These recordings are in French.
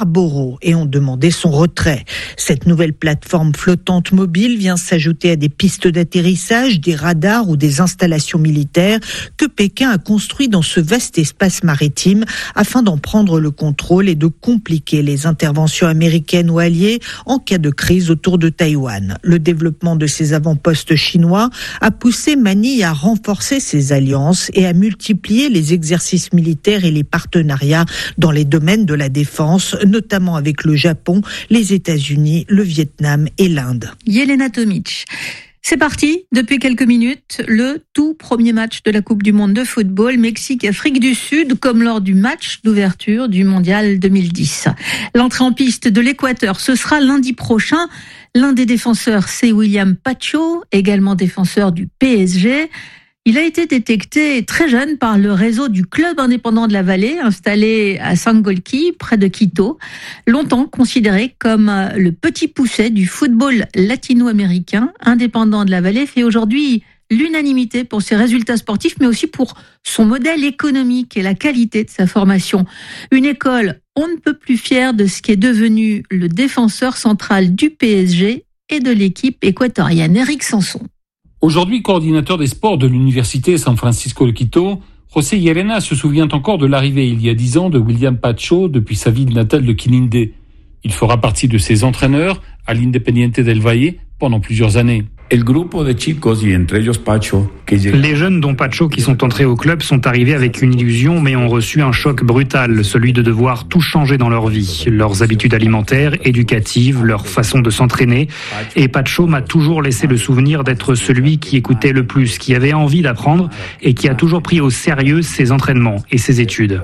Scarborough et ont demandé son retrait. Cette nouvelle plateforme flottante mobile vient s'ajouter à des pistes d'atterrissage, des radars ou des installations militaires que Pékin a construit dans ce vaste espace maritime afin d'en prendre le contrôle et de compliquer les interventions américaines ou alliées en cas de crise autour de Taïwan. Le développement de ces avant-postes chinois a poussé Manille à renforcer ses alliances et à multiplier les exercices militaires et les partenariats dans les domaines de la défense, notamment avec le Japon, les États-Unis, le Vietnam et l'Inde. Jelena Tomic. C'est parti, depuis quelques minutes, le tout premier match de la Coupe du Monde de football, Mexique-Afrique du Sud, comme lors du match d'ouverture du Mondial 2010. L'entrée en piste de l'Équateur, ce sera lundi prochain. L'un des défenseurs, c'est William Pacho, également défenseur du PSG. Il a été détecté très jeune par le réseau du club indépendant de la vallée, installé à Sangolquí, près de Quito, longtemps considéré comme le petit pousset du football latino-américain. Indépendant de la vallée fait aujourd'hui l'unanimité pour ses résultats sportifs, mais aussi pour son modèle économique et la qualité de sa formation. Une école on ne peut plus fière de ce qui est devenu le défenseur central du PSG et de l'équipe équatorienne. Éric Sanson. Aujourd'hui coordinateur des sports de l'université San Francisco de Quito, José Llerena se souvient encore de l'arrivée il y a 10 ans de William Pacho depuis sa ville natale de Quilindé. Il fera partie de ses entraîneurs à l'Independiente del Valle pendant plusieurs années. Les jeunes dont Pacho qui sont entrés au club sont arrivés avec une illusion mais ont reçu un choc brutal, celui de devoir tout changer dans leur vie, leurs habitudes alimentaires, éducatives, leur façon de s'entraîner. Et Pacho m'a toujours laissé le souvenir d'être celui qui écoutait le plus, qui avait envie d'apprendre et qui a toujours pris au sérieux ses entraînements et ses études.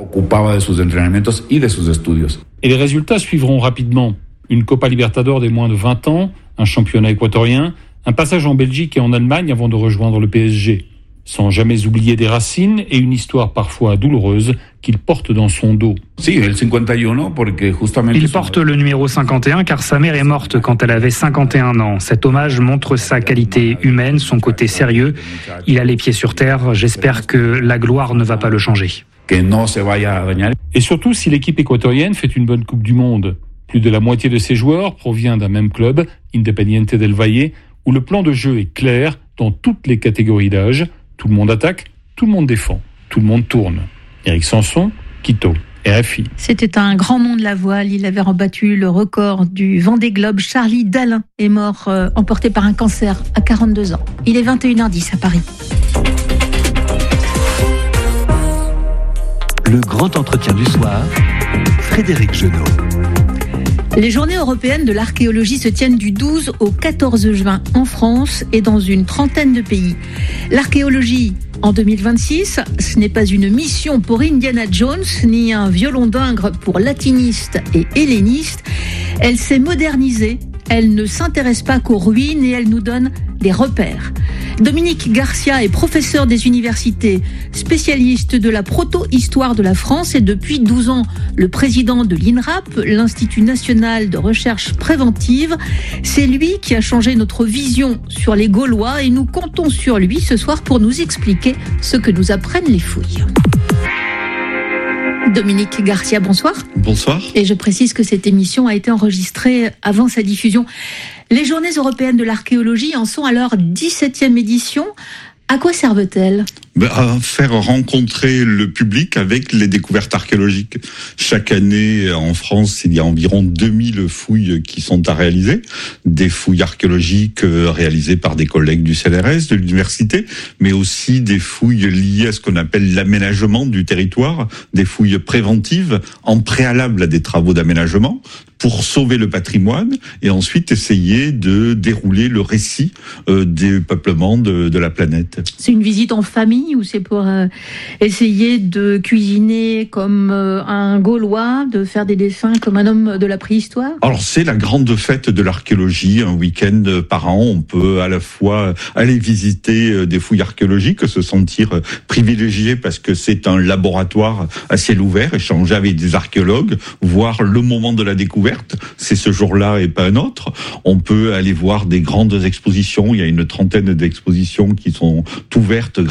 Et les résultats suivront rapidement. Une Copa Libertadores des moins de 20 ans, un championnat équatorien, un passage en Belgique et en Allemagne avant de rejoindre le PSG. Sans jamais oublier des racines et une histoire parfois douloureuse qu'il porte dans son dos. Il porte le numéro 51 car sa mère est morte quand elle avait 51 ans. Cet hommage montre sa qualité humaine, son côté sérieux. Il a les pieds sur terre. J'espère que la gloire ne va pas le changer. Et surtout si l'équipe équatorienne fait une bonne Coupe du Monde. Plus de la moitié de ses joueurs provient d'un même club, Independiente del Valle, où le plan de jeu est clair dans toutes les catégories d'âge. Tout le monde attaque, tout le monde défend, tout le monde tourne. Éric Sanson, Quito, RFI. C'était un grand nom de la voile. Il avait rebattu le record du Vendée Globe. Charlie Dalin est mort emporté par un cancer à 42 ans. Il est 21h10 à Paris. Le grand entretien du soir, Frédéric Genot. Les journées européennes de l'archéologie se tiennent du 12 au 14 juin en France et dans une trentaine de pays. L'archéologie en 2026, ce n'est pas une mission pour Indiana Jones, ni un violon d'Ingres pour latinistes et hellénistes. Elle s'est modernisée, elle ne s'intéresse pas qu'aux ruines et elle nous donne des repères. Dominique Garcia est professeur des universités, spécialiste de la proto-histoire de la France et depuis 12 ans le président de l'INRAP, l'Institut national de recherche préventive. C'est lui qui a changé notre vision sur les Gaulois et nous comptons sur lui ce soir pour nous expliquer ce que nous apprennent les fouilles. Dominique Garcia, bonsoir. Bonsoir. Et je précise que cette émission a été enregistrée avant sa diffusion. Les Journées européennes de l'archéologie en sont à leur 17e édition. À quoi servent-elles ? À faire rencontrer le public avec les découvertes archéologiques. Chaque année, en France, il y a environ 2000 fouilles qui sont à réaliser. Des fouilles archéologiques réalisées par des collègues du CNRS, de l'université, mais aussi des fouilles liées à ce qu'on appelle l'aménagement du territoire, des fouilles préventives en préalable à des travaux d'aménagement pour sauver le patrimoine et ensuite essayer de dérouler le récit des peuplements de la planète. C'est une visite en famille ou c'est pour essayer de cuisiner comme un Gaulois, de faire des dessins comme un homme de la préhistoire ? Alors c'est la grande fête de l'archéologie, un week-end par an. On peut à la fois aller visiter des fouilles archéologiques, se sentir privilégié parce que c'est un laboratoire à ciel ouvert, échanger avec des archéologues, voir le moment de la découverte. C'est ce jour-là et pas un autre. On peut aller voir des grandes expositions. Il y a une trentaine d'expositions qui sont ouvertes gratuitement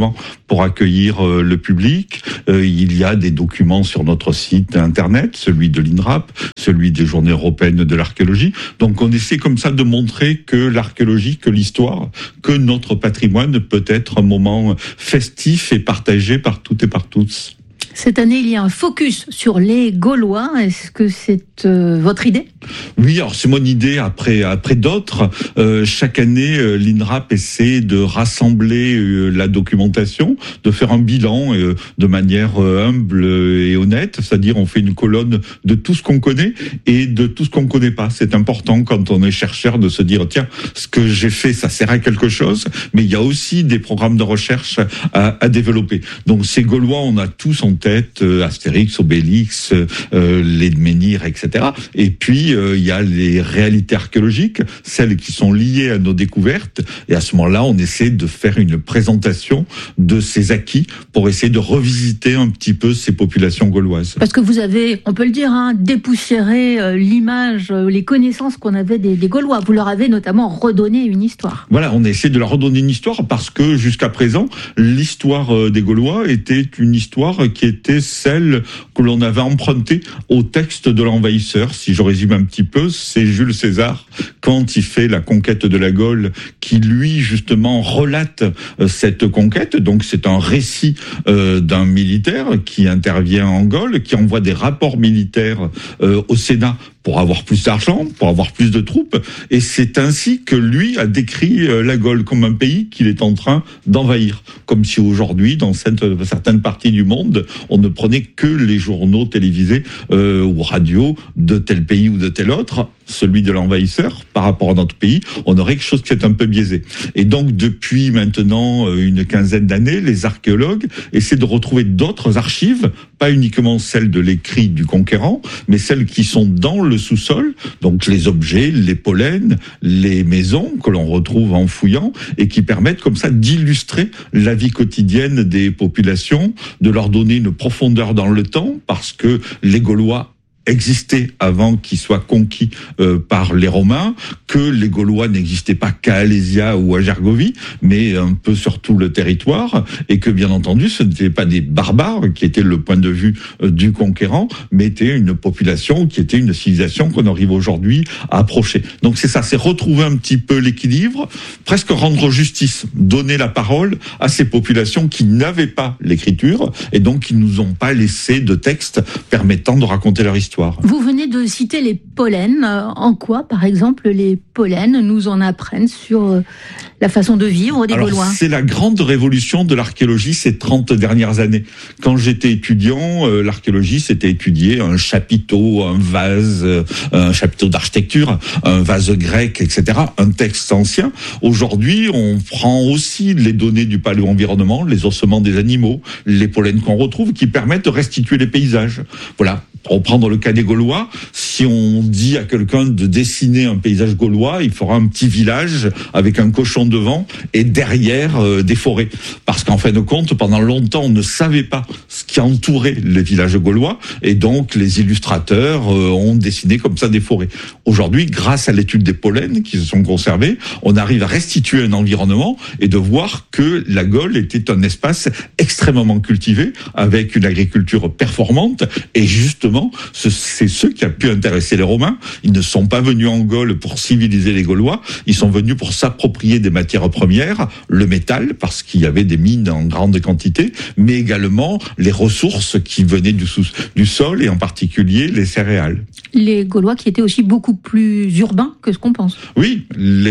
justement pour accueillir le public. Il y a des documents sur notre site internet, celui de l'INRAP, celui des Journées européennes de l'archéologie. Donc on essaie comme ça de montrer que l'archéologie, que l'histoire, que notre patrimoine peut être un moment festif et partagé par toutes et par tous. Cette année, il y a un focus sur les Gaulois. Est-ce que c'est votre idée ? Oui, alors c'est mon idée après d'autres. Chaque année, l'INRAP essaie de rassembler la documentation, de faire un bilan de manière humble et honnête. C'est-à-dire, on fait une colonne de tout ce qu'on connaît et de tout ce qu'on connaît pas. C'est important quand on est chercheur de se dire, tiens, ce que j'ai fait, ça sert à quelque chose. Mais il y a aussi des programmes de recherche à développer. Donc, ces Gaulois, on a tous en tête Astérix, Obélix, les menhirs, etc. Et puis, il y a les réalités archéologiques, celles qui sont liées à nos découvertes. Et à ce moment-là, on essaie de faire une présentation de ces acquis pour essayer de revisiter un petit peu ces populations gauloises. Parce que vous avez, on peut le dire, dépoussiéré l'image, les connaissances qu'on avait des Gaulois. Vous leur avez notamment redonné une histoire. Voilà, on essaie de leur redonner une histoire parce que jusqu'à présent, l'histoire des Gaulois était une histoire qui était celle que l'on avait empruntée au texte de l'envahisseur. Si je résume un petit peu, c'est Jules César, quand il fait la conquête de la Gaule, qui lui, justement, relate cette conquête. Donc, c'est un récit d'un militaire qui intervient en Gaule, qui envoie des rapports militaires au Sénat pour avoir plus d'argent, pour avoir plus de troupes. Et c'est ainsi que lui a décrit la Gaule comme un pays qu'il est en train d'envahir. Comme si aujourd'hui, dans certaines parties du monde, on ne prenait que les journaux télévisés ou radio de tel pays ou de tel autre, celui de l'envahisseur, par rapport à notre pays, on aurait quelque chose qui est un peu biaisé. Et donc, depuis maintenant une quinzaine d'années, les archéologues essaient de retrouver d'autres archives, pas uniquement celles de l'écrit du conquérant, mais celles qui sont dans le sous-sol, donc les objets, les pollens, les maisons que l'on retrouve en fouillant et qui permettent comme ça d'illustrer la vie quotidienne des populations, de leur donner une profondeur dans le temps, parce que les Gaulois existait avant qu'ils soient conquis par les Romains, que les Gaulois n'existaient pas qu'à Alésia ou à Gergovie, mais un peu sur tout le territoire, et que bien entendu ce n'étaient pas des barbares qui étaient le point de vue du conquérant, mais étaient une population qui était une civilisation qu'on arrive aujourd'hui à approcher. Donc c'est ça, c'est retrouver un petit peu l'équilibre, presque rendre justice, donner la parole à ces populations qui n'avaient pas l'écriture et donc qui nous ont pas laissé de texte permettant de raconter leur histoire. Vous venez de citer les pollens. En quoi, par exemple, les pollens nous en apprennent sur la façon de vivre des Gaulois ? C'est la grande révolution de l'archéologie ces 30 dernières années. Quand j'étais étudiant, l'archéologie, c'était étudier un chapiteau, un vase, un chapiteau d'architecture, un vase grec, etc., un texte ancien. Aujourd'hui, on prend aussi les données du paléo-environnement, les ossements des animaux, les pollens qu'on retrouve, qui permettent de restituer les paysages. Voilà. Pour prendre le cas des Gaulois, si on dit à quelqu'un de dessiner un paysage gaulois, il fera un petit village avec un cochon devant et derrière des forêts. Parce qu'en fin de compte, pendant longtemps, on ne savait pas ce qui entourait les villages gaulois et donc les illustrateurs ont dessiné comme ça des forêts. Aujourd'hui, grâce à l'étude des pollens qui se sont conservés, on arrive à restituer un environnement et de voir que la Gaule était un espace extrêmement cultivé avec une agriculture performante et justement c'est ce qui a pu intéresser les Romains. Ils ne sont pas venus en Gaule pour civiliser les Gaulois, ils sont venus pour s'approprier des matières premières, le métal, parce qu'il y avait des mines en grande quantité, mais également les ressources qui venaient du sol, et en particulier les céréales. Les Gaulois qui étaient aussi beaucoup plus urbains que ce qu'on pense. Oui,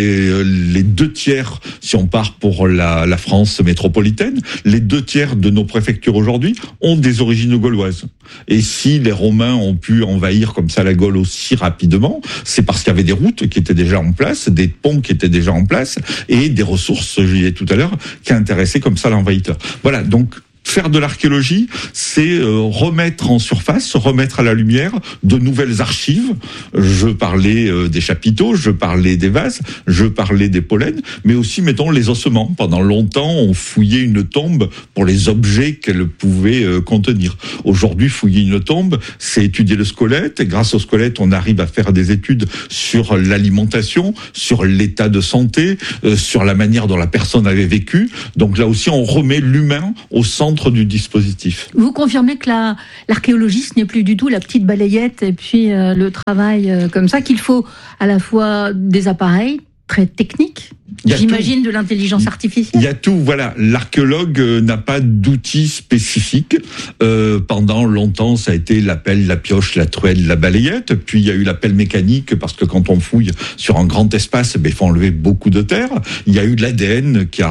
les 2/3, si on part pour la France métropolitaine, les 2/3 de nos préfectures aujourd'hui ont des origines gauloises. Et si les Romains ont pu envahir comme ça la Gaule aussi rapidement, c'est parce qu'il y avait des routes qui étaient déjà en place, des ponts qui étaient déjà en place, et des ressources, je disais tout à l'heure, qui intéressaient comme ça l'envahisseur. Voilà, donc Faire de l'archéologie, c'est remettre en surface, remettre à la lumière de nouvelles archives. Je parlais des chapiteaux, je parlais des vases, je parlais des pollens, mais aussi, mettons, les ossements. Pendant longtemps, on fouillait une tombe pour les objets qu'elle pouvait contenir. Aujourd'hui, fouiller une tombe, c'est étudier le squelette, et grâce au squelette, on arrive à faire des études sur l'alimentation, sur l'état de santé, sur la manière dont la personne avait vécu. Donc là aussi, on remet l'humain au centre du dispositif. Vous confirmez que l'archéologie, ce n'est plus du tout la petite balayette et puis le travail comme ça, qu'il faut à la fois des appareils très techniques, j'imagine de l'intelligence artificielle. Il y a tout, voilà. L'archéologue n'a pas d'outils spécifiques. Pendant longtemps, ça a été la pelle, la pioche, la truelle, la balayette. Puis il y a eu la pelle mécanique, parce que quand on fouille sur un grand espace, il faut enlever beaucoup de terre. Il y a eu de l'ADN qui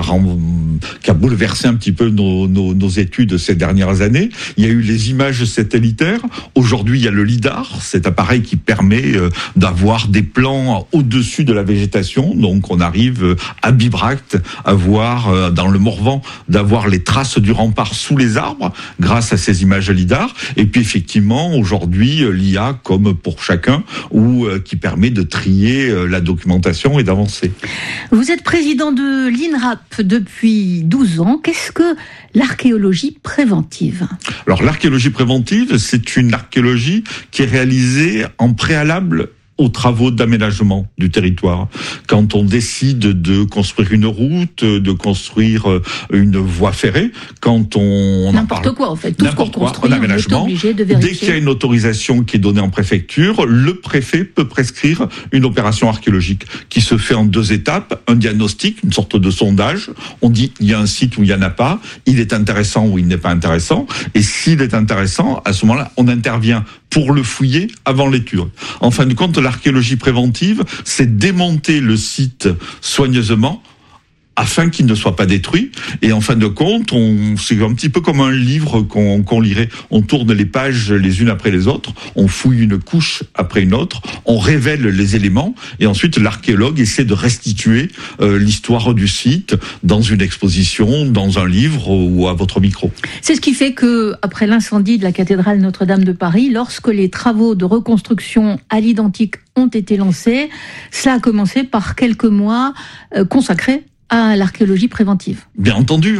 a bouleversé un petit peu nos études ces dernières années. Il y a eu les images satellitaires. Aujourd'hui, il y a le LIDAR, cet appareil qui permet d'avoir des plans au-dessus de la végétation. Donc on arrive à Bibracte, à voir dans le Morvan, d'avoir les traces du rempart sous les arbres grâce à ces images LIDAR. Et puis effectivement, aujourd'hui, l'IA comme pour chacun, ou qui permet de trier la documentation et d'avancer. Vous êtes président de l'INRAP depuis 12 ans. Qu'est-ce que l'archéologie préventive ? Alors l'archéologie préventive, c'est une archéologie qui est réalisée en préalable aux travaux d'aménagement du territoire. Quand on décide de construire une route, de construire une voie ferrée, quand on n'importe quoi en fait, tout ce qu'on construit, on est obligé de vérifier. Dès qu'il y a une autorisation qui est donnée en préfecture, le préfet peut prescrire une opération archéologique qui se fait en 2 étapes, un diagnostic, une sorte de sondage. On dit il y a un site où il y en a pas, il est intéressant ou il n'est pas intéressant, et s'il est intéressant, à ce moment-là, on intervient pour le fouiller avant l'étude. En fin de compte, l'archéologie préventive, c'est démonter le site soigneusement afin qu'il ne soit pas détruit. Et en fin de compte, c'est un petit peu comme un livre qu'on lirait. On tourne les pages les unes après les autres, on fouille une couche après une autre, on révèle les éléments, et ensuite l'archéologue essaie de restituer l'histoire du site dans une exposition, dans un livre ou à votre micro. C'est ce qui fait que, après l'incendie de la cathédrale Notre-Dame de Paris, lorsque les travaux de reconstruction à l'identique ont été lancés, cela a commencé par quelques mois consacrés à l'archéologie préventive. Bien entendu,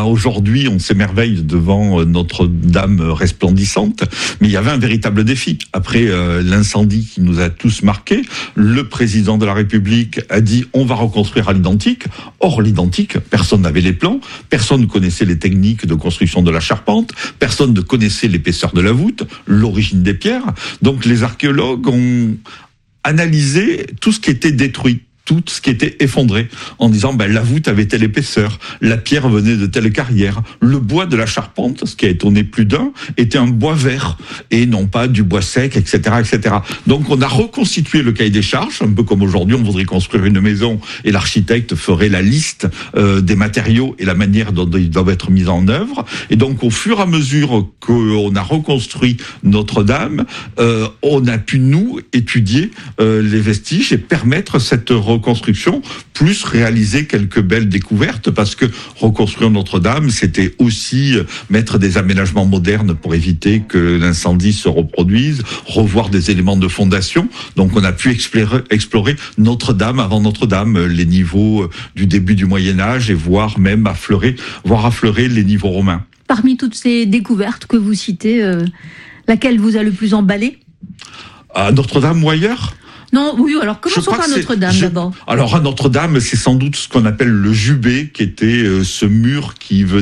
on s'émerveille devant Notre-Dame resplendissante, mais il y avait un véritable défi. Après l'incendie qui nous a tous marqués, le président de la République a dit on va reconstruire à l'identique. Or, l'identique, personne n'avait les plans, personne ne connaissait les techniques de construction de la charpente, personne ne connaissait l'épaisseur de la voûte, l'origine des pierres. Donc les archéologues ont analysé tout ce qui était détruit, tout ce qui était effondré, en disant la voûte avait telle épaisseur, la pierre venait de telle carrière, le bois de la charpente, ce qui a étonné plus d'un, était un bois vert et non pas du bois sec, etc., etc. Donc on a reconstitué le cahier des charges, un peu comme aujourd'hui on voudrait construire une maison et l'architecte ferait la liste des matériaux et la manière dont ils doivent être mis en œuvre. Et donc au fur et à mesure qu'on a reconstruit Notre-Dame, on a pu nous étudier les vestiges et permettre cette reconstruction, plus réaliser quelques belles découvertes, parce que reconstruire Notre-Dame, c'était aussi mettre des aménagements modernes pour éviter que l'incendie se reproduise, revoir des éléments de fondation. Donc on a pu explorer Notre-Dame avant Notre-Dame, les niveaux du début du Moyen-Âge, et voir affleurer les niveaux romains. Parmi toutes ces découvertes que vous citez, laquelle vous a le plus emballé ? À Notre-Dame ou ailleurs ? Non, oui, alors commençons par Notre-Dame d'abord. Alors à Notre-Dame, c'est sans doute ce qu'on appelle le jubé, qui était ce mur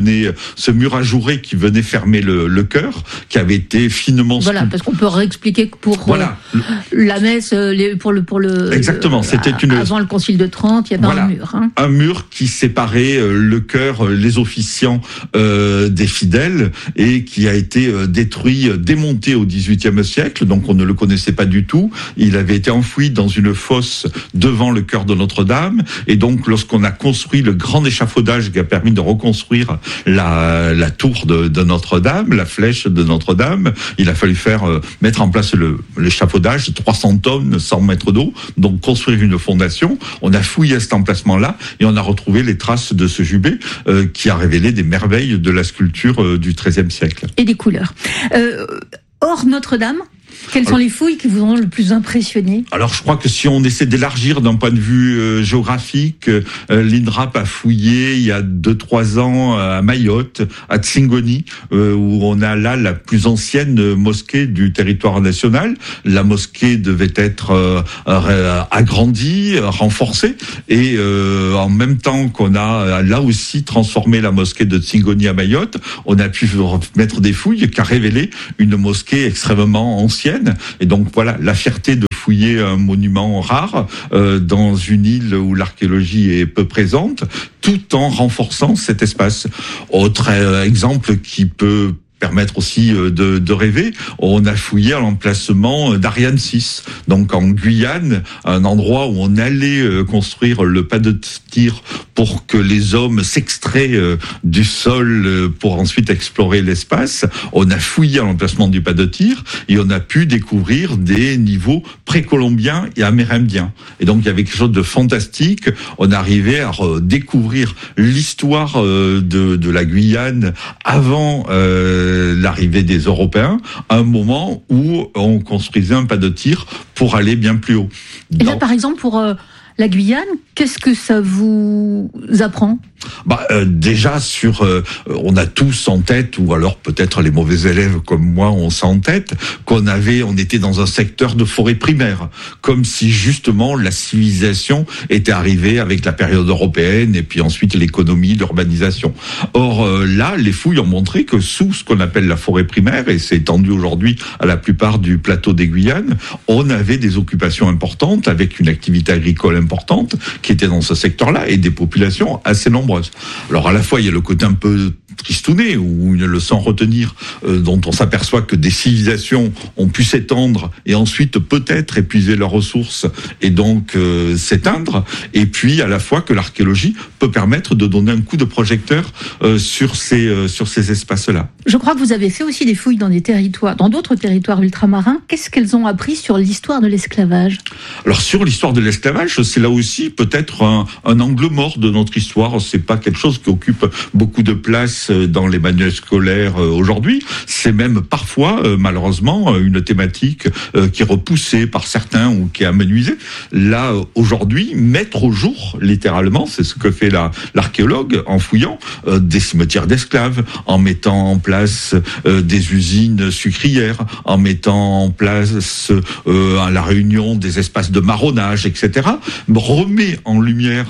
ajouré qui venait fermer le chœur, qui avait été finement... Voilà, parce qu'on peut réexpliquer que pour la messe, pour le exactement, c'était avant le Concile de Trente, il y avait un mur. Un mur qui séparait le chœur, les officiants des fidèles, et qui a été démonté au XVIIIe siècle, donc on ne le connaissait pas du tout. Il avait été enfoui enfouie dans une fosse devant le chœur de Notre-Dame. Et donc, lorsqu'on a construit le grand échafaudage qui a permis de reconstruire la tour de Notre-Dame, la flèche de Notre-Dame, il a fallu mettre en place l'échafaudage, 300 tonnes, 100 mètres d'eau, donc construire une fondation. On a fouillé à cet emplacement-là et on a retrouvé les traces de ce jubé qui a révélé des merveilles de la sculpture du XIIIe siècle. Et des couleurs. Hors Notre-Dame, quelles sont les fouilles qui vous ont le plus impressionné? Alors, je crois que si on essaie d'élargir d'un point de vue géographique, l'INRAP a fouillé il y a 2-3 ans à Mayotte, à Tsingoni, où on a là la plus ancienne mosquée du territoire national. La mosquée devait être agrandie, renforcée, et en même temps qu'on a là aussi transformé la mosquée de Tsingoni à Mayotte, on a pu mettre des fouilles qui a révélé une mosquée extrêmement ancienne. Et donc voilà, la fierté de fouiller un monument rare dans une île où l'archéologie est peu présente, tout en renforçant cet espace. Autre exemple qui peut permettre aussi de rêver, on a fouillé à l'emplacement d'Ariane 6, donc en Guyane, un endroit où on allait construire le pas de tir pour que les hommes s'extraient du sol pour ensuite explorer l'espace. On a fouillé à l'emplacement du pas de tir et on a pu découvrir des niveaux précolombiens et amérindiens. Et donc il y avait quelque chose de fantastique. On arrivait à découvrir l'histoire de la Guyane avant l'arrivée des Européens, à un moment où on construisait un pas de tir pour aller bien plus haut. Et là, par exemple, pour la Guyane, qu'est-ce que ça vous apprend ? Déjà on a tous en tête, ou alors peut-être les mauvais élèves comme moi ont ça en tête, on était dans un secteur de forêt primaire, comme si justement la civilisation était arrivée avec la période européenne et puis ensuite l'économie, l'urbanisation. Or là, les fouilles ont montré que sous ce qu'on appelle la forêt primaire, et c'est étendu aujourd'hui à la plupart du plateau des Guyanes, on avait des occupations importantes avec une activité agricole importante qui était dans ce secteur-là et des populations assez nombreuses. Alors à la fois il y a le côté un peu tristouné ou une leçon à retenir dont on s'aperçoit que des civilisations ont pu s'étendre et ensuite peut-être épuiser leurs ressources et donc s'éteindre, et puis à la fois que l'archéologie peut permettre de donner un coup de projecteur sur ces espaces-là. Je crois que vous avez fait aussi des fouilles dans d'autres territoires ultramarins. Qu'est-ce qu'elles ont appris sur l'histoire de l'esclavage ? Alors sur l'histoire de l'esclavage, c'est là aussi peut-être un angle mort de notre histoire. C'est pas quelque chose qui occupe beaucoup de place dans les manuels scolaires aujourd'hui. C'est même parfois, malheureusement, une thématique qui est repoussée par certains ou qui est amenuisée. Là, aujourd'hui, mettre au jour, littéralement, c'est ce que fait l'archéologue en fouillant des cimetières d'esclaves, en mettant en place des usines sucrières, en mettant en place à la Réunion des espaces de marronnage, etc., remet en lumière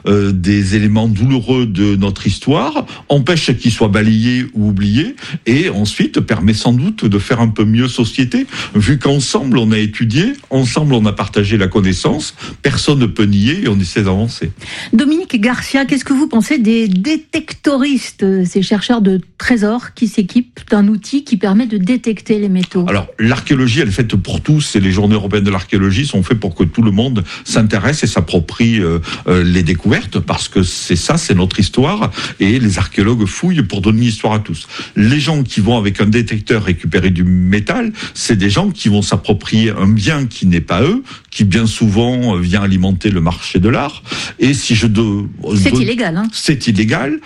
des éléments douloureux de notre histoire, empêche qu'ils soient balayés ou oubliés, et ensuite permet sans doute de faire un peu mieux société, vu qu'ensemble on a étudié, ensemble on a partagé la connaissance, personne ne peut nier et on essaie d'avancer. Dominique Garcia, qu'est-ce que vous pensez des détectoristes, ces chercheurs de trésors qui s'équipent d'un outil qui permet de détecter les métaux ? Alors, l'archéologie, elle est faite pour tous, et les journées européennes de l'archéologie sont faites pour que tout le monde s'intéresse et s'approprie les découvertes, parce que c'est notre histoire, et les archéologues fouillent pour donner une histoire à tous. Les gens qui vont avec un détecteur récupérer du métal, c'est des gens qui vont s'approprier un bien qui n'est pas eux, qui bien souvent vient alimenter le marché de l'art. Et si c'est illégal, hein. C'est illégal,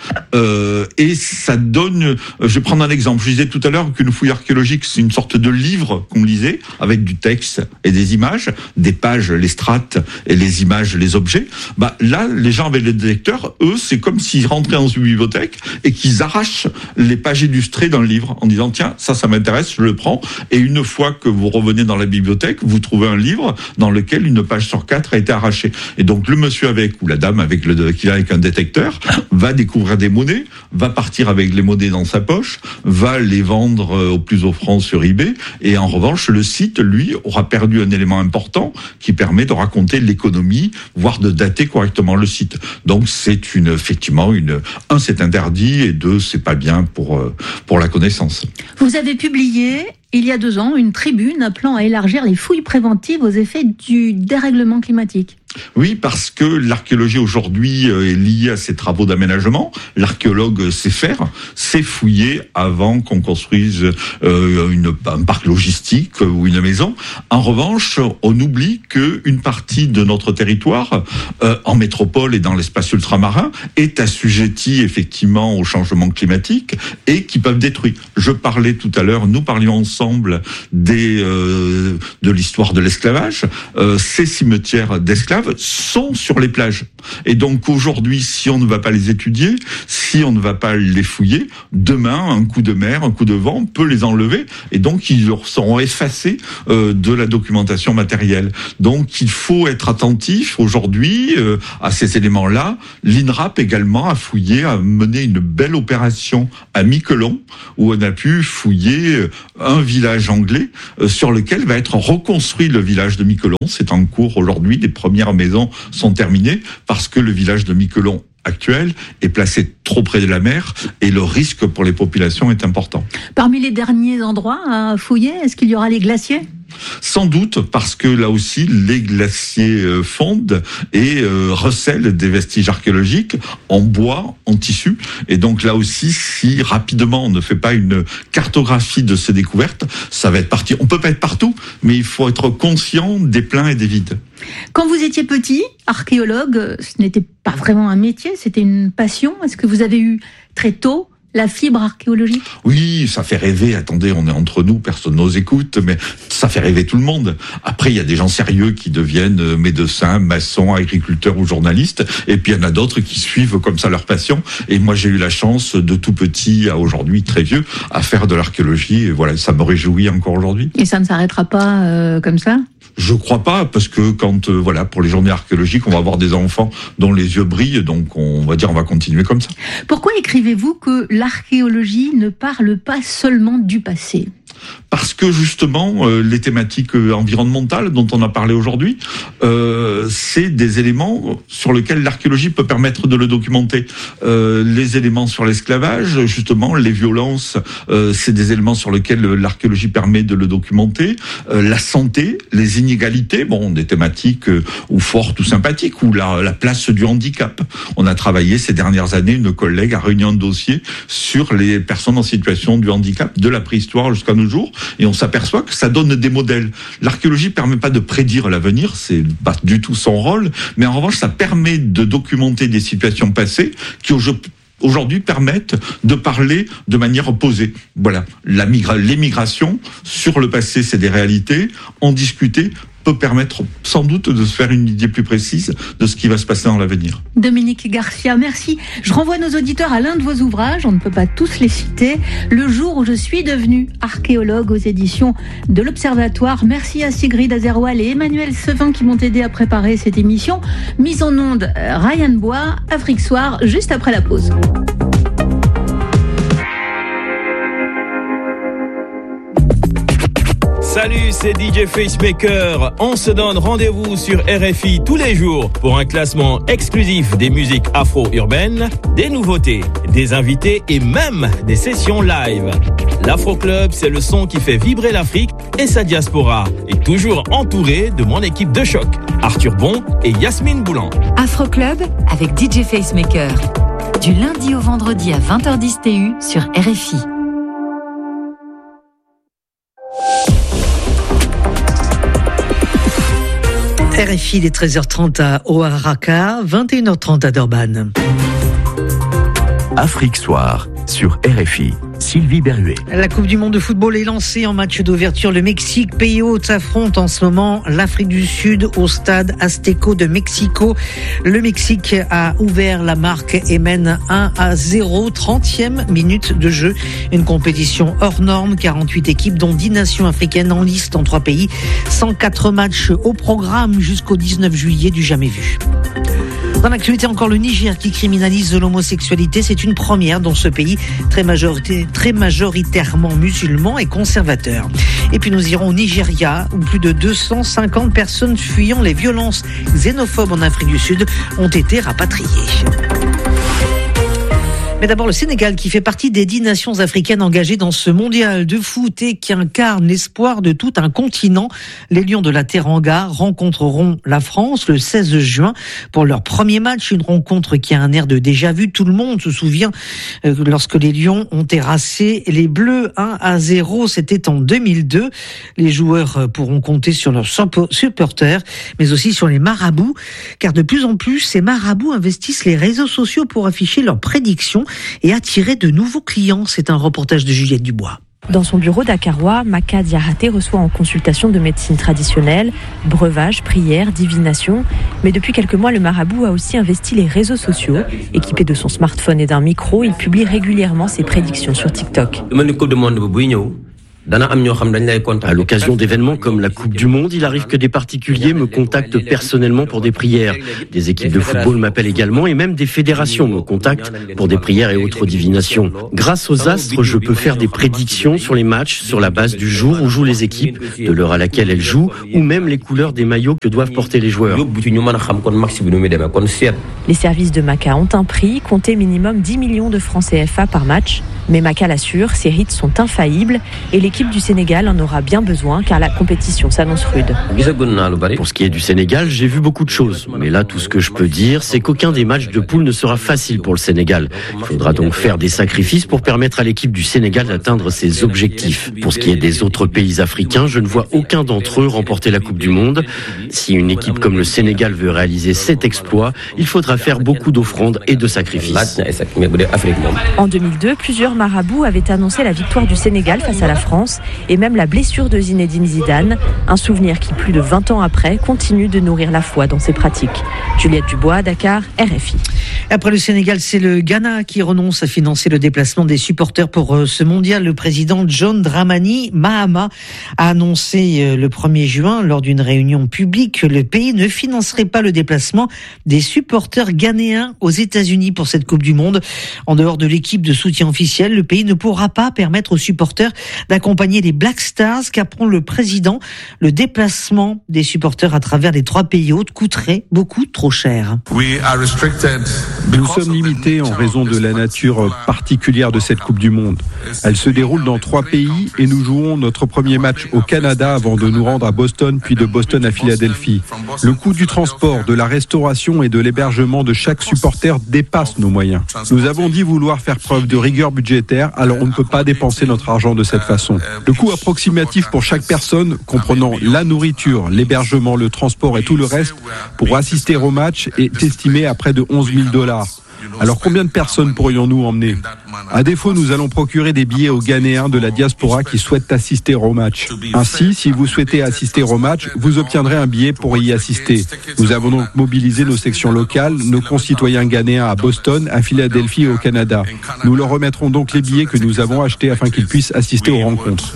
et ça donne. Je vais prendre un exemple. Je disais tout à l'heure qu'une fouille archéologique, c'est une sorte de livre qu'on lisait avec du texte et des images, des pages, les strates et les images, les objets. Là, les gens avec les détecteurs, eux, c'est comme s'ils rentraient dans une bibliothèque et qu'ils arrachent les pages illustrées d'un livre en disant tiens, ça m'intéresse, je le prends. Et une fois que vous revenez dans la bibliothèque, vous trouvez un livre dans lequel une page sur 4 a été arrachée. Et donc le monsieur ou la dame qui vient avec un détecteur va découvrir des monnaies, va partir avec les monnaies dans sa poche, va les vendre au plus offrant sur eBay, et en revanche le site, lui, aura perdu un élément important qui permet de raconter l'économie, voire de dater correctement le site. Donc c'est effectivement c'est interdit, et deux, c'est pas bien pour la connaissance. Vous avez publié il y a 2 ans, une tribune appelant à élargir les fouilles préventives aux effets du dérèglement climatique. Oui, parce que l'archéologie aujourd'hui est liée à ces travaux d'aménagement. L'archéologue sait fouiller avant qu'on construise un parc logistique ou une maison. En revanche, on oublie qu'une partie de notre territoire, en métropole et dans l'espace ultramarin, est assujettie effectivement au changement climatique et qui peuvent détruire. Je parlais tout à l'heure, nous parlions ensemble de l'histoire de l'esclavage. Ces cimetières d'esclaves sont sur les plages. Et donc aujourd'hui, si on ne va pas les étudier, si on ne va pas les fouiller, demain, un coup de mer, un coup de vent peut les enlever et donc ils seront effacés de la documentation matérielle. Donc il faut être attentif aujourd'hui à ces éléments-là. L'INRAP également a fouillé, a mené une belle opération à Miquelon où on a pu fouiller un village anglais sur lequel va être reconstruit le village de Miquelon. C'est en cours aujourd'hui, les premières maisons sont terminées parce que le village de Miquelon actuel est placé trop près de la mer et le risque pour les populations est important. Parmi les derniers endroits à fouiller, est-ce qu'il y aura les glaciers ? Sans doute, parce que là aussi, les glaciers fondent et recèlent des vestiges archéologiques en bois, en tissu. Et donc là aussi, si rapidement on ne fait pas une cartographie de ces découvertes, ça va être parti. On peut pas être partout, mais il faut être conscient des pleins et des vides. Quand vous étiez petit, archéologue, ce n'était pas vraiment un métier, c'était une passion. Est-ce que vous avez eu très tôt la fibre archéologique ? Oui, ça fait rêver. Attendez, on est entre nous, personne nous écoute, mais ça fait rêver tout le monde. Après, il y a des gens sérieux qui deviennent médecins, maçons, agriculteurs ou journalistes. Et puis, il y en a d'autres qui suivent comme ça leur passion. Et moi, j'ai eu la chance de tout petit à aujourd'hui très vieux à faire de l'archéologie. Et voilà, ça me réjouit encore aujourd'hui. Et ça ne s'arrêtera pas comme ça ? Je crois pas, parce que quand, pour les journées archéologiques, on va avoir des enfants dont les yeux brillent, donc on va continuer comme ça. Pourquoi écrivez-vous que l'archéologie ne parle pas seulement du passé ? Parce que justement, les thématiques environnementales dont on a parlé aujourd'hui, c'est des éléments sur lesquels l'archéologie peut permettre de le documenter. Les éléments sur l'esclavage, justement, les violences, c'est des éléments sur lesquels l'archéologie permet de le documenter. La santé, les inégalités, des thématiques ou fortes ou sympathiques, ou la place du handicap. On a travaillé ces dernières années, une collègue a réuni un dossier sur les personnes en situation de handicap de la préhistoire jusqu'à nos jours, et on s'aperçoit que ça donne des modèles. L'archéologie permet pas de prédire l'avenir, c'est pas du tout son rôle, mais en revanche, ça permet de documenter des situations passées qui aujourd'hui permettent de parler de manière posée. Voilà, l'émigration sur le passé, c'est des réalités. En discuter peut permettre sans doute de se faire une idée plus précise de ce qui va se passer dans l'avenir. Dominique Garcia, merci. Je renvoie nos auditeurs à l'un de vos ouvrages, on ne peut pas tous les citer, Le jour où je suis devenu archéologue aux éditions de l'Observatoire. Merci à Sigrid Azerwal et Emmanuel Sevin qui m'ont aidé à préparer cette émission. Mise en onde, Ryan Bois, Afrique Soir, juste après la pause. Salut, c'est DJ Facemaker. On se donne rendez-vous sur RFI tous les jours pour un classement exclusif des musiques afro-urbaines, des nouveautés, des invités et même des sessions live. L'Afro Club, c'est le son qui fait vibrer l'Afrique et sa diaspora. Et toujours entouré de mon équipe de choc, Arthur Bon et Yasmine Boulan. Afro Club avec DJ Facemaker. Du lundi au vendredi à 20h10 TU sur RFI. RFI, il est 13h30 à Oaxaca, 21h30 à Durban. Afrique Soir sur RFI. Sylvie Berruet. La Coupe du Monde de football est lancée en match d'ouverture. Le Mexique, pays hôte, affronte en ce moment l'Afrique du Sud au stade Azteco de Mexico. Le Mexique a ouvert la marque et mène 1-0, 30e minute de jeu. Une compétition hors norme, 48 équipes dont 10 nations africaines en liste en 3 pays. 104 matchs au programme jusqu'au 19 juillet du jamais vu. Dans l'actualité, encore le Niger qui criminalise l'homosexualité. C'est une première dans ce pays très majoritairement musulman et conservateur. Et puis nous irons au Nigeria où plus de 250 personnes fuyant les violences xénophobes en Afrique du Sud ont été rapatriées. Mais d'abord le Sénégal qui fait partie des 10 nations africaines engagées dans ce mondial de foot et qui incarne l'espoir de tout un continent. Les Lions de la Teranga rencontreront la France le 16 juin pour leur premier match. Une rencontre qui a un air de déjà-vu. Tout le monde se souvient lorsque les Lions ont terrassé les Bleus 1-0. C'était en 2002. Les joueurs pourront compter sur leurs supporters, mais aussi sur les marabouts, car de plus en plus, ces marabouts investissent les réseaux sociaux pour afficher leurs prédictions et attirer de nouveaux clients. C'est un reportage de Juliette Dubois. Dans son bureau dakarois, Maka Diarate reçoit en consultation de médecine traditionnelle, breuvage, prière, divination. Mais depuis quelques mois, le marabout a aussi investi les réseaux sociaux. Équipé de son smartphone et d'un micro, il publie régulièrement ses prédictions sur TikTok. À l'occasion d'événements comme la Coupe du Monde, il arrive que des particuliers me contactent personnellement pour des prières. Des équipes de football m'appellent également et même des fédérations me contactent pour des prières et autres divinations. Grâce aux astres, je peux faire des prédictions sur les matchs sur la base du jour où jouent les équipes, de l'heure à laquelle elles jouent ou même les couleurs des maillots que doivent porter les joueurs. Les services de Maka ont un prix, compté minimum 10 millions de francs CFA par match. Mais Maka l'assure, ses rites sont infaillibles et l'équipe du Sénégal en aura bien besoin car la compétition s'annonce rude. Pour ce qui est du Sénégal, j'ai vu beaucoup de choses. Mais là, tout ce que je peux dire, c'est qu'aucun des matchs de poule ne sera facile pour le Sénégal. Il faudra donc faire des sacrifices pour permettre à l'équipe du Sénégal d'atteindre ses objectifs. Pour ce qui est des autres pays africains, je ne vois aucun d'entre eux remporter la Coupe du Monde. Si une équipe comme le Sénégal veut réaliser cet exploit, il faudra faire beaucoup d'offrandes et de sacrifices. En 2002, plusieurs marabouts avaient annoncé la victoire du Sénégal face à la France et même la blessure de Zinedine Zidane, un souvenir qui, plus de 20 ans après, continue de nourrir la foi dans ses pratiques. Juliette Dubois, Dakar, RFI. Après le Sénégal, c'est le Ghana qui renonce à financer le déplacement des supporters pour ce mondial. Le président John Dramani Mahama a annoncé le 1er juin, lors d'une réunion publique, que le pays ne financerait pas le déplacement des supporters ghanéens aux États-Unis pour cette Coupe du Monde. En dehors de l'équipe de soutien officiel, le pays ne pourra pas permettre aux supporters d'accompagner les Black Stars, qu'apprend le président. Le déplacement des supporters à travers les 3 pays hôtes coûterait beaucoup trop cher. Nous sommes limités en raison de la nature particulière de cette Coupe du Monde. Elle se déroule dans 3 pays et nous jouons notre premier match au Canada avant de nous rendre à Boston, puis de Boston à Philadelphie. Le coût du transport, de la restauration et de l'hébergement de chaque supporter dépasse nos moyens. Nous avons dit vouloir faire preuve de rigueur budgétaire, alors on ne peut pas dépenser notre argent de cette façon. Le coût approximatif pour chaque personne, comprenant la nourriture, l'hébergement, le transport et tout le reste, pour assister au match est estimé à près de $11,000. Alors combien de personnes pourrions-nous emmener ? À défaut, nous allons procurer des billets aux Ghanéens de la diaspora qui souhaitent assister au match. Ainsi, si vous souhaitez assister au match, vous obtiendrez un billet pour y assister. Nous avons donc mobilisé nos sections locales, nos concitoyens ghanéens à Boston, à Philadelphie et au Canada. Nous leur remettrons donc les billets que nous avons achetés afin qu'ils puissent assister aux rencontres.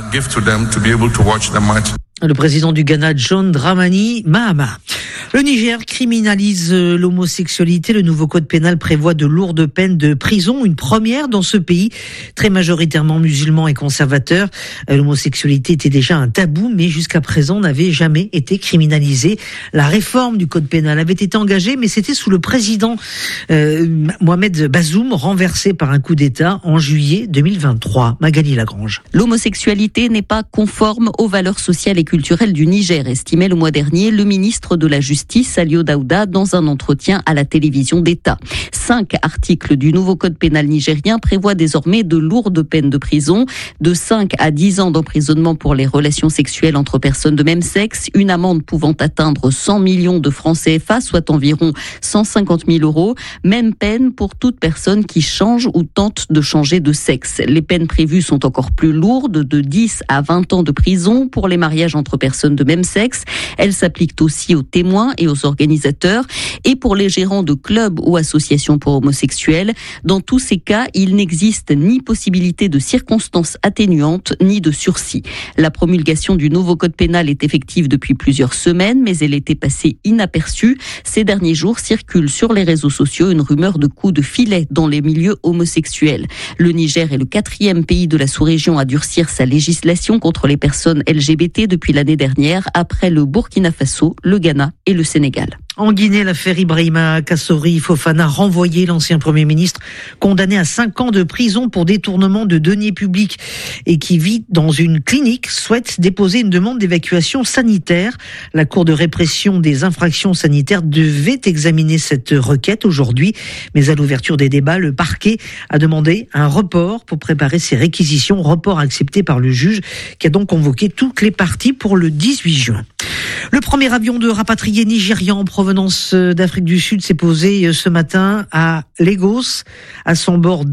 Le président du Ghana, John Dramani Mahama. Le Niger criminalise l'homosexualité. Le nouveau code pénal prévoit de lourdes peines de prison, une première dans ce pays très majoritairement musulman et conservateur. L'homosexualité était déjà un tabou, mais jusqu'à présent n'avait jamais été criminalisée. La réforme du code pénal avait été engagée, mais c'était sous le président Mohamed Bazoum, renversé par un coup d'État en juillet 2023. Magali Lagrange. L'homosexualité n'est pas conforme aux valeurs sociales et culturelles du Niger, estimait le mois dernier le ministre de la Justice, Alio Daouda, dans un entretien à la télévision d'État. 5 articles du nouveau code pénal nigérien prévoient désormais de lourdes peines de prison, de 5 à 10 ans d'emprisonnement pour les relations sexuelles entre personnes de même sexe, une amende pouvant atteindre 100 millions de francs CFA, soit environ 150 000 €, même peine pour toute personne qui change ou tente de changer de sexe. Les peines prévues sont encore plus lourdes, de 10 à 20 ans de prison pour les mariages entre personnes de même sexe. Elles s'appliquent aussi aux témoins et aux organisateurs et pour les gérants de clubs ou associations pour homosexuels. Dans tous ces cas, il n'existe ni possibilité de circonstances atténuantes ni de sursis. La promulgation du nouveau code pénal est effective depuis plusieurs semaines, mais elle était passée inaperçue. Ces derniers jours circule sur les réseaux sociaux une rumeur de coups de filet dans les milieux homosexuels. Le Niger est le 4e pays de la sous-région à durcir sa législation contre les personnes LGBT depuis l'année dernière, après le Burkina Faso, le Ghana et le Sénégal. En Guinée, l'affaire Ibrahima Kassori Fofana a renvoyé l'ancien Premier ministre condamné à 5 ans de prison pour détournement de deniers publics et qui vit dans une clinique souhaite déposer une demande d'évacuation sanitaire. La Cour de répression des infractions sanitaires devait examiner cette requête aujourd'hui, mais à l'ouverture des débats, le parquet a demandé un report pour préparer ses réquisitions, report accepté par le juge qui a donc convoqué toutes les parties pour le 18 juin. Le premier avion de rapatriés nigérians en provenance d'Afrique du Sud s'est posé ce matin à Lagos. À son bord,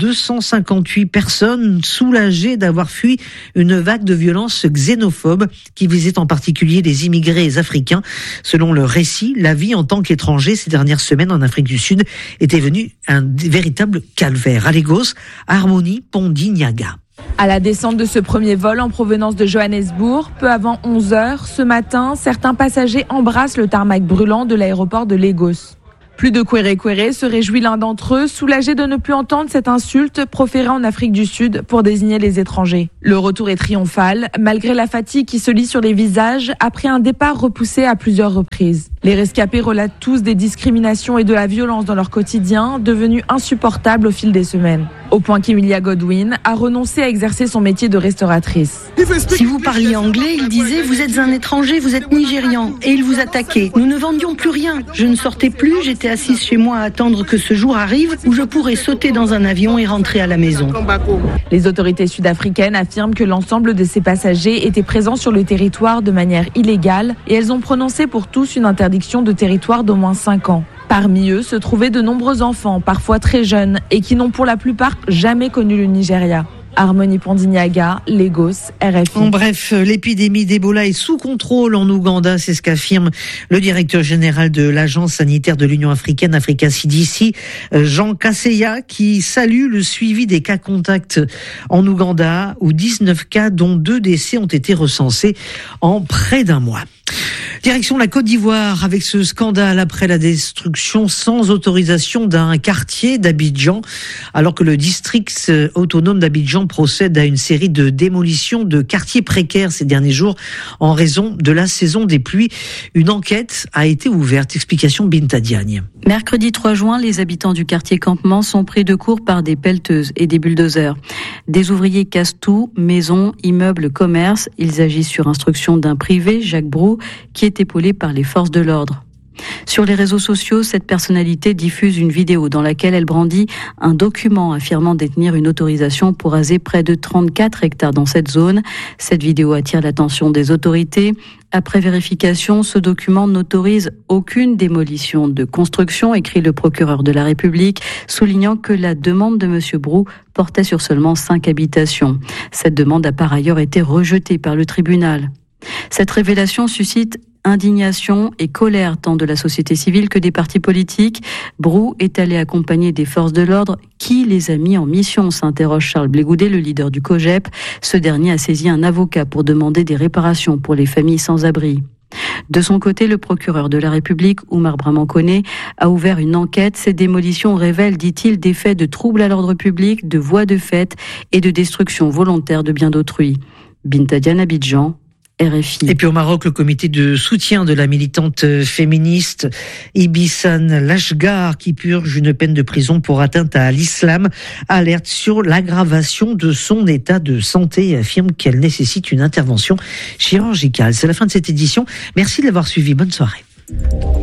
258 personnes soulagées d'avoir fui une vague de violences xénophobes qui visait en particulier les immigrés africains. Selon le récit, la vie en tant qu'étranger ces dernières semaines en Afrique du Sud était venue un véritable calvaire. À Lagos, Harmonie Pondinyaga. À la descente de ce premier vol en provenance de Johannesburg, peu avant 11h, ce matin, certains passagers embrassent le tarmac brûlant de l'aéroport de Lagos. Plus de kwere-kwere, se réjouit l'un d'entre eux, soulagé de ne plus entendre cette insulte proférée en Afrique du Sud pour désigner les étrangers. Le retour est triomphal, malgré la fatigue qui se lit sur les visages après un départ repoussé à plusieurs reprises. Les rescapés relatent tous des discriminations et de la violence dans leur quotidien, devenus insupportables au fil des semaines. Au point qu'Emilia Godwin a renoncé à exercer son métier de restauratrice. Si vous parliez anglais, il disait « Vous êtes un étranger, vous êtes nigérian » et il vous attaquait. Nous ne vendions plus rien. Je ne sortais plus, j'étais assise chez moi à attendre que ce jour arrive où je pourrais sauter dans un avion et rentrer à la maison. Les autorités sud-africaines affirment que l'ensemble de ces passagers étaient présents sur le territoire de manière illégale et elles ont prononcé pour tous une interdiction de territoire d'au moins 5 ans. Parmi eux se trouvaient de nombreux enfants, parfois très jeunes, et qui n'ont pour la plupart jamais connu le Nigeria. Harmonie Pondinyaga, Lagos, RFI. En bref, l'épidémie d'Ebola est sous contrôle en Ouganda, c'est ce qu'affirme le directeur général de l'agence sanitaire de l'Union africaine, Africa CDC, Jean Kaseya, qui salue le suivi des cas contacts en Ouganda, où 19 cas, dont 2 décès, ont été recensés en près d'un mois. Direction la Côte d'Ivoire avec ce scandale après la destruction sans autorisation d'un quartier d'Abidjan, alors que le district autonome d'Abidjan procède à une série de démolitions de quartiers précaires ces derniers jours en raison de la saison des pluies. Une enquête a été ouverte. Explication Binta Diagne. Mercredi 3 juin, les habitants du quartier Campement sont pris de court par des pelleteuses et des bulldozers. Des ouvriers cassent tout, maisons, immeubles, commerces. Ils agissent sur instruction d'un privé, Jacques Brou, qui est épaulé par les forces de l'ordre. Sur les réseaux sociaux, cette personnalité diffuse une vidéo dans laquelle elle brandit un document affirmant détenir une autorisation pour raser près de 34 hectares dans cette zone. Cette vidéo attire l'attention des autorités. Après vérification, ce document n'autorise aucune démolition de construction, écrit le procureur de la République, soulignant que la demande de M. Brou portait sur seulement 5 habitations. Cette demande a par ailleurs été rejetée par le tribunal. Cette révélation suscite indignation et colère tant de la société civile que des partis politiques. Brou est allé accompagner des forces de l'ordre. Qui les a mis en mission, s'interroge Charles Blégoudet, le leader du COJEP. Ce dernier a saisi un avocat pour demander des réparations pour les familles sans abri. De son côté, le procureur de la République, Oumar Bramankoné, a ouvert une enquête. Ces démolitions révèlent, dit-il, des faits de troubles à l'ordre public, de voies de fait et de destruction volontaire de biens d'autrui. Binta Diagne, Abidjan, RFI. Et puis au Maroc, le comité de soutien de la militante féministe Ibissane Lachgar, qui purge une peine de prison pour atteinte à l'islam, alerte sur l'aggravation de son état de santé et affirme qu'elle nécessite une intervention chirurgicale. C'est la fin de cette édition. Merci de l'avoir suivi. Bonne soirée.